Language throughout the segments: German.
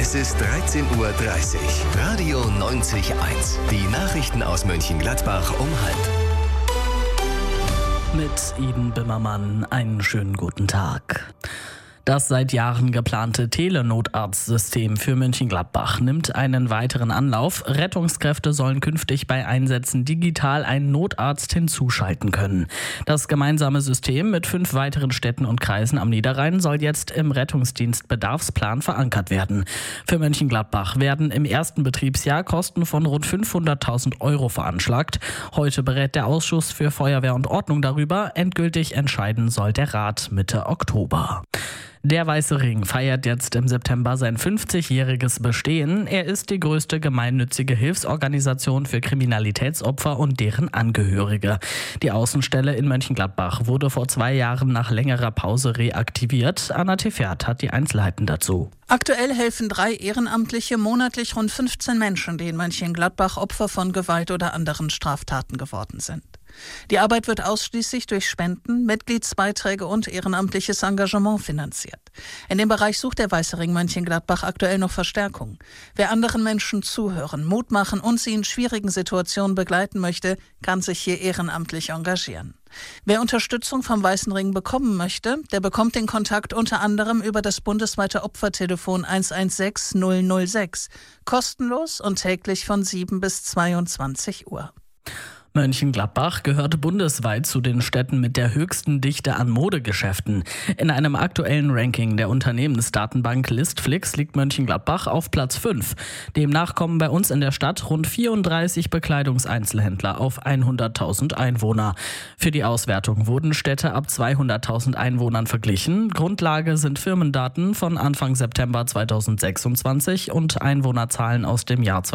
Es ist 13:30 Uhr. Radio 90.1. Die Nachrichten aus Mönchengladbach um 12:30. Mit Iden Bimmermann einen schönen guten Tag. Das seit Jahren geplante Telenotarztsystem für Mönchengladbach nimmt einen weiteren Anlauf. Rettungskräfte sollen künftig bei Einsätzen digital einen Notarzt hinzuschalten können. Das gemeinsame System mit 5 weiteren Städten und Kreisen am Niederrhein soll jetzt im Rettungsdienstbedarfsplan verankert werden. Für Mönchengladbach werden im ersten Betriebsjahr Kosten von rund 500.000 € veranschlagt. Heute berät der Ausschuss für Feuerwehr und Ordnung darüber. Endgültig entscheiden soll der Rat Mitte Oktober. Der Weiße Ring feiert jetzt im September sein 50-jähriges Bestehen. Er ist die größte gemeinnützige Hilfsorganisation für Kriminalitätsopfer und deren Angehörige. Die Außenstelle in Mönchengladbach wurde vor 2 Jahren nach längerer Pause reaktiviert. Anna Tefert hat die Einzelheiten dazu. Aktuell helfen 3 Ehrenamtliche monatlich rund 15 Menschen, die in Mönchengladbach Opfer von Gewalt oder anderen Straftaten geworden sind. Die Arbeit wird ausschließlich durch Spenden, Mitgliedsbeiträge und ehrenamtliches Engagement finanziert. In dem Bereich sucht der Weiße Ring Mönchengladbach aktuell noch Verstärkung. Wer anderen Menschen zuhören, Mut machen und sie in schwierigen Situationen begleiten möchte, kann sich hier ehrenamtlich engagieren. Wer Unterstützung vom Weißen Ring bekommen möchte, der bekommt den Kontakt unter anderem über das bundesweite Opfertelefon 116 006, kostenlos und täglich von 7 bis 22 Uhr. Mönchengladbach gehört bundesweit zu den Städten mit der höchsten Dichte an Modegeschäften. In einem aktuellen Ranking der Unternehmensdatenbank Listflix liegt Mönchengladbach auf Platz 5. Demnach kommen bei uns in der Stadt rund 34 Bekleidungseinzelhändler auf 100.000 Einwohner. Für die Auswertung wurden Städte ab 200.000 Einwohnern verglichen. Grundlage sind Firmendaten von Anfang September 2026 und Einwohnerzahlen aus dem Jahr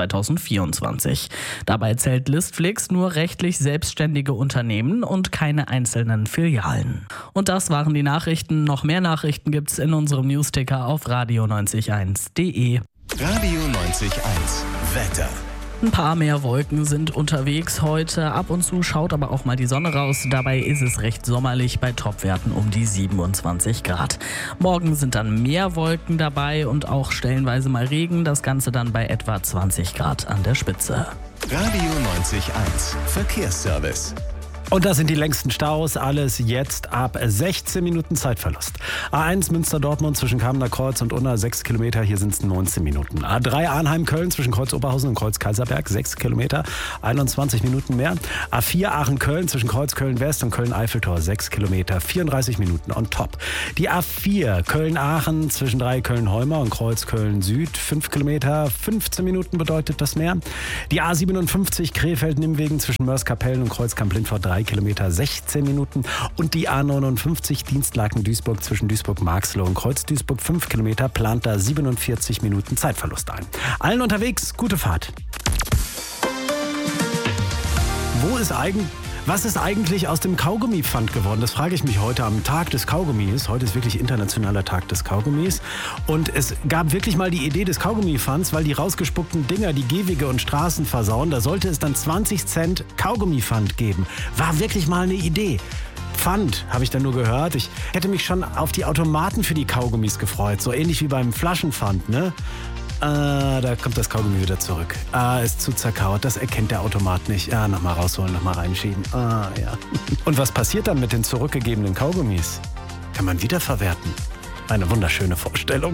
2024. Dabei zählt Listflix nur rechtlich selbstständige Unternehmen und keine einzelnen Filialen. Und das waren die Nachrichten. Noch mehr Nachrichten gibt's in unserem Newsticker auf radio901.de. Radio 90.1. Wetter. Ein paar mehr Wolken sind unterwegs heute. Ab und zu schaut aber auch mal die Sonne raus. Dabei ist es recht sommerlich bei Topwerten um die 27 Grad. Morgen sind dann mehr Wolken dabei und auch stellenweise mal Regen. Das Ganze dann bei etwa 20 Grad an der Spitze. Radio 90.1. Verkehrsservice. Und das sind die längsten Staus, alles jetzt ab 16 Minuten Zeitverlust. A1 Münster-Dortmund zwischen Kamener Kreuz und Unna 6 Kilometer, hier sind es 19 Minuten. A3 Arnheim-Köln zwischen Kreuz Oberhausen und Kreuz Kaiserberg 6 Kilometer, 21 Minuten mehr. A4 Aachen-Köln zwischen Kreuz Köln-West und Köln-Eiffeltor 6 Kilometer, 34 Minuten on top. Die A4 Köln-Aachen zwischen 3 Köln-Heumer und Kreuz Köln-Süd 5 Kilometer, 15 Minuten bedeutet das mehr. Die A57 Krefeld-Nimmwegen zwischen Mörs-Kapellen und Kreuz Kamp-Lindfort 3 Kilometer, 16 Minuten. Und die A59 Dienstlaken-Duisburg zwischen Duisburg-Marxloh und Kreuz Duisburg 5 Kilometer, plant da 47 Minuten Zeitverlust ein. Allen unterwegs, gute Fahrt. Was ist eigentlich aus dem Kaugummi-Pfand geworden? Das frage ich mich heute am Tag des Kaugummis. Heute ist wirklich internationaler Tag des Kaugummis. Und es gab wirklich mal die Idee des Kaugummi-Pfands, weil die rausgespuckten Dinger die Gehwege und Straßen versauen. Da sollte es dann 20 Cent Kaugummi-Pfand geben. War wirklich mal eine Idee. Pfand, habe ich dann nur gehört. Ich hätte mich schon auf die Automaten für die Kaugummis gefreut. So ähnlich wie beim Flaschenpfand, ne? Da kommt das Kaugummi wieder zurück. Ist zu zerkaut, das erkennt der Automat nicht. Nochmal rausholen, nochmal reinschieben. Ja. Und was passiert dann mit den zurückgegebenen Kaugummis? Kann man wiederverwerten. Eine wunderschöne Vorstellung.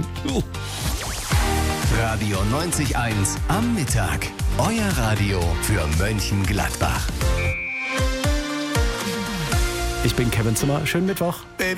Radio 90.1 am Mittag. Euer Radio für Mönchengladbach. Ich bin Kevin Zimmer. Schönen Mittwoch.